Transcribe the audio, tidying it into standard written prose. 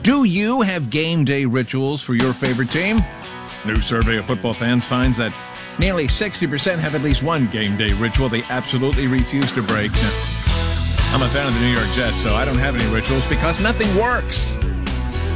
Do you have game day rituals for your favorite team? New survey of football fans finds that nearly 60% have at least one game day ritual they absolutely refuse to break. Now, I'm a fan of the New York Jets, so I don't have any rituals because nothing works.